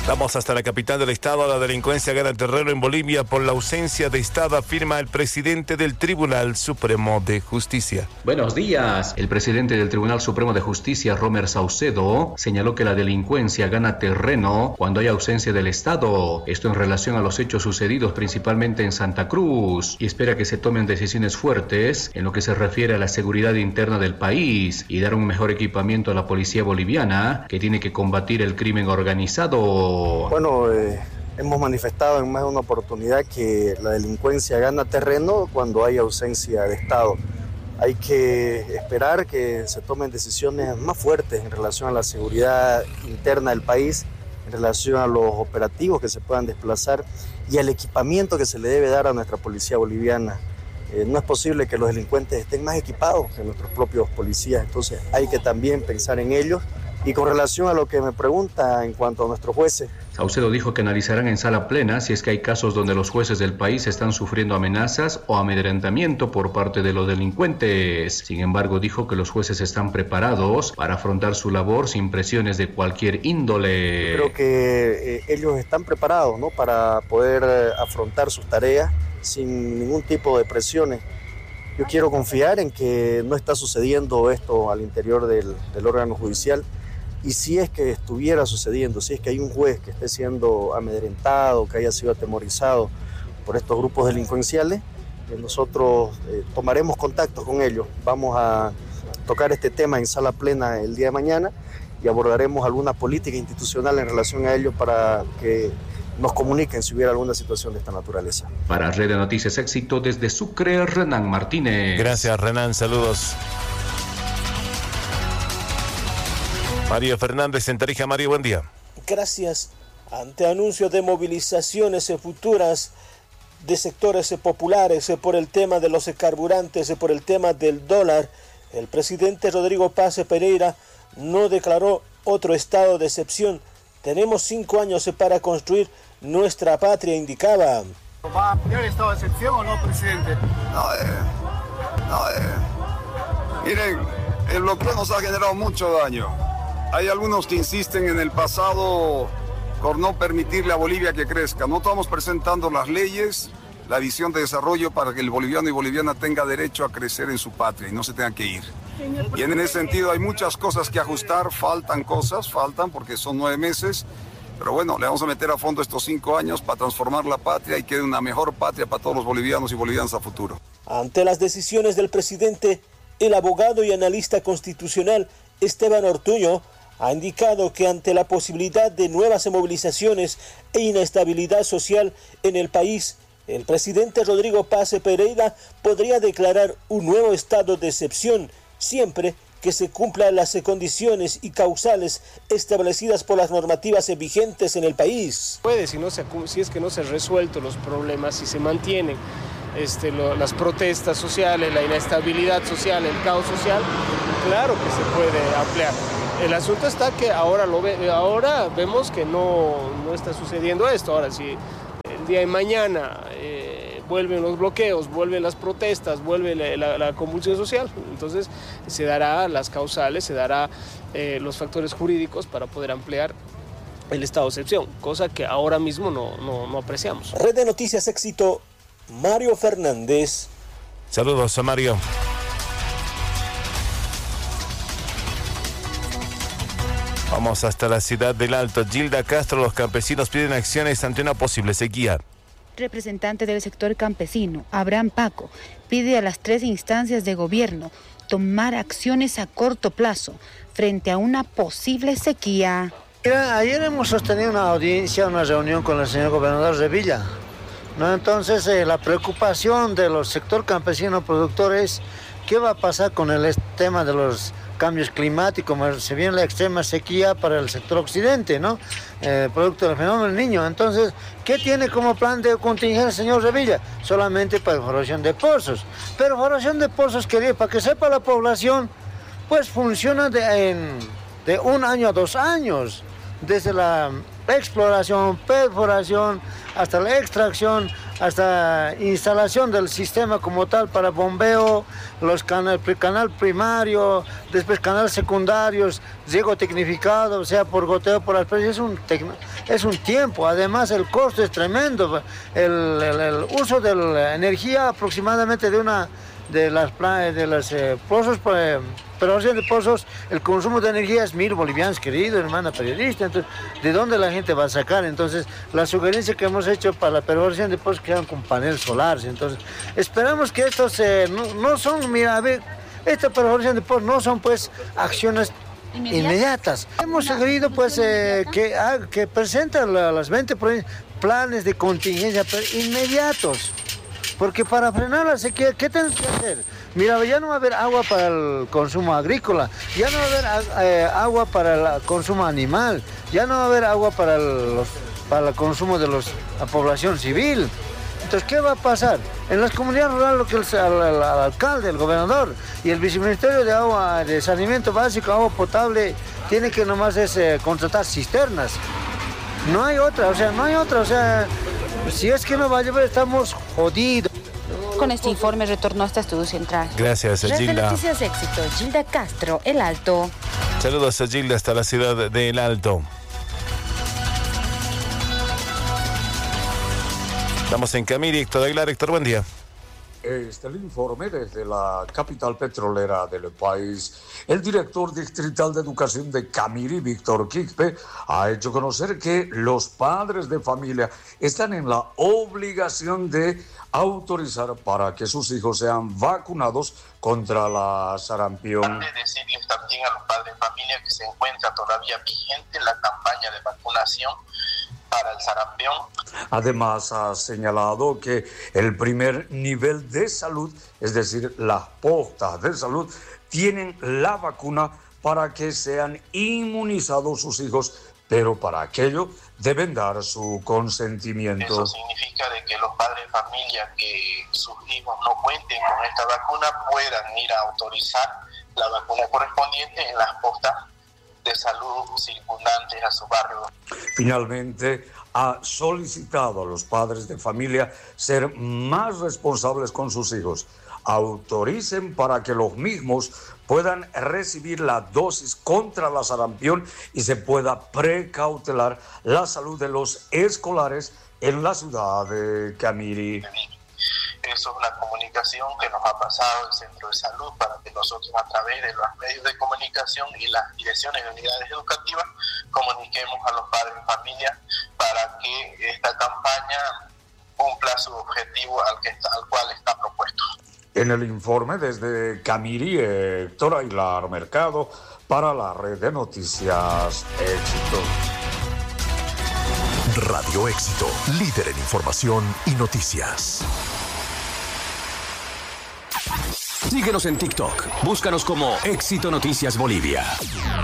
Vamos hasta la capital del estado. La delincuencia gana terreno en Bolivia por la ausencia de Estado, afirma el presidente del Tribunal Supremo de Justicia. Buenos días. El presidente del Tribunal Supremo de Justicia, Romer Saucedo, señaló que la delincuencia gana terreno cuando hay ausencia del Estado. Esto en relación a los hechos sucedidos principalmente en Santa Cruz, y espera que se tomen decisiones fuertes en lo que se refiere a la seguridad interna del país y dar un mejor equipamiento a la policía boliviana, que tiene que combatir el crimen organizado. Bueno, hemos manifestado en más de una oportunidad que la delincuencia gana terreno cuando hay ausencia de Estado. Hay que esperar que se tomen decisiones más fuertes en relación a la seguridad interna del país, en relación a los operativos que se puedan desplazar y al equipamiento que se le debe dar a nuestra policía boliviana. No es posible que los delincuentes estén más equipados que nuestros propios policías, entonces hay que también pensar en ellos. Y con relación a lo que me pregunta en cuanto a nuestros jueces. Saucedo dijo que analizarán en sala plena si es que hay casos donde los jueces del país están sufriendo amenazas o amedrentamiento por parte de los delincuentes. Sin embargo, dijo que los jueces están preparados para afrontar su labor sin presiones de cualquier índole. Creo que ellos están preparados, ¿no?, para poder afrontar sus tareas sin ningún tipo de presiones. Yo quiero confiar en que no está sucediendo esto al interior del órgano judicial. Y si es que estuviera sucediendo, si es que hay un juez que esté siendo amedrentado, que haya sido atemorizado por estos grupos delincuenciales, nosotros tomaremos contacto con ellos. Vamos a tocar este tema en sala plena el día de mañana y abordaremos alguna política institucional en relación a ello para que nos comuniquen si hubiera alguna situación de esta naturaleza. Para Red de Noticias Éxito, desde Sucre, Renan Martínez. Gracias, Renan, saludos. Mario Fernández en Tarija. Mario, buen día. Gracias. Ante anuncios de movilizaciones futuras de sectores populares por el tema de los carburantes, por el tema del dólar, el presidente Rodrigo Paz Pereira no declaró otro estado de excepción. Tenemos 5 años para construir nuestra patria, indicaba. ¿Va a ampliar el estado de excepción o no, presidente? Miren, el bloqueo nos ha generado mucho daño. Hay algunos que insisten en el pasado por no permitirle a Bolivia que crezca. No estamos presentando las leyes, la visión de desarrollo para que el boliviano y boliviana tenga derecho a crecer en su patria y no se tenga que ir. Y en ese sentido hay muchas cosas que ajustar, faltan porque son 9 meses. Pero bueno, le vamos a meter a fondo estos 5 años para transformar la patria y que quede una mejor patria para todos los bolivianos y bolivianas a futuro. Ante las decisiones del presidente, el abogado y analista constitucional Esteban Ortuño ha indicado que ante la posibilidad de nuevas movilizaciones e inestabilidad social en el país, el presidente Rodrigo Paz Pereira podría declarar un nuevo estado de excepción, siempre que se cumplan las condiciones y causales establecidas por las normativas vigentes en el país. Puede, si es que no se han resuelto los problemas, si se mantienen las protestas sociales, la inestabilidad social, el caos social, claro que se puede ampliar. El asunto está que ahora vemos que no está sucediendo esto. Ahora, si el día de mañana vuelven los bloqueos, vuelven las protestas, vuelve la convulsión social, entonces se dará las causales, se dará los factores jurídicos para poder ampliar el estado de excepción, cosa que ahora mismo no apreciamos. Red de Noticias Éxito, Mario Fernández. Saludos a Mario. Vamos hasta la ciudad del Alto. Gilda Castro, los campesinos piden acciones ante una posible sequía. Representante del sector campesino, Abraham Paco, pide a las 3 instancias de gobierno tomar acciones a corto plazo frente a una posible sequía. Mira, ayer hemos sostenido una reunión con el señor gobernador Revilla, ¿no? Entonces, la preocupación de los sector campesino productores, ¿qué va a pasar con el tema de los cambios climáticos? Se viene la extrema sequía para el sector occidente, ¿no? Producto del fenómeno del Niño. Entonces, ¿qué tiene como plan de contingencia el señor Revilla? Solamente perforación de pozos. Perforación de pozos, querido, para que sepa la población, pues funciona de 1 año a 2 años. Desde la exploración, perforación, hasta la extracción, hasta instalación del sistema como tal para bombeo, los canal primario, después canales secundarios, riego tecnificado, o sea, por goteo, por aspersión. es un tiempo. Además, el costo es tremendo. El uso de la energía aproximadamente de las pozos, perforación de pozos, el consumo de energía es 1.000 bolivianos, querido hermana periodista. Entonces, ¿de dónde la gente va a sacar? Entonces, la sugerencia que hemos hecho para la perforación de pozos quedan con paneles solares. Entonces, esperamos que estos no son, mira, a ver, esta perforación de pozos no son pues acciones inmediatas. Hemos sugerido pues que presenten las 20 planes de contingencia inmediatos. Porque para frenar la sequía, ¿qué tenemos que hacer? Mira, ya no va a haber agua para el consumo agrícola, ya no va a haber agua para el consumo animal, ya no va a haber agua para el consumo de la población civil. Entonces, ¿qué va a pasar? En las comunidades rurales, lo que el alcalde, el gobernador y el viceministerio de agua, de saneamiento básico, agua potable, tiene que nomás contratar cisternas. No hay otra, si es que no va a llover, estamos jodidos. Con este informe retornó hasta Estudio Central. Gracias, Red de Gilda. Noticias Éxito, Gilda Castro, El Alto. Saludos a Gilda hasta la ciudad de El Alto. Estamos en Camiri, Héctor Aguilar. Héctor, buen día. Este es el informe desde la capital petrolera del país. El director distrital de educación de Camiri, Víctor Quispe, ha hecho conocer que los padres de familia están en la obligación de autorizar para que sus hijos sean vacunados contra la sarampión. Decirles también a los padres de familia que se encuentra todavía vigente la campaña de vacunación para el sarampión. Además, ha señalado que el primer nivel de salud, es decir, las postas de salud, tienen la vacuna para que sean inmunizados sus hijos, pero para aquello deben dar su consentimiento. Eso significa de que los padres de familia que sus hijos no cuenten con esta vacuna puedan ir a autorizar la vacuna correspondiente en las postas de salud circundantes a su barrio. Finalmente, ha solicitado a los padres de familia ser más responsables con sus hijos. Autoricen para que los mismos puedan recibir la dosis contra la sarampión y se pueda precautelar la salud de los escolares en la ciudad de Camiri. Eso es una comunicación que nos ha pasado el Centro de Salud para que nosotros a través de los medios de comunicación y las direcciones de unidades educativas comuniquemos a los padres de familia para que esta campaña cumpla su objetivo al cual está propuesto. En el informe desde Camiri, Héctor Aguilar Mercado para la Red de Noticias Éxito. Radio Éxito, líder en información y noticias. Síguenos en TikTok. Búscanos como Éxito Noticias Bolivia.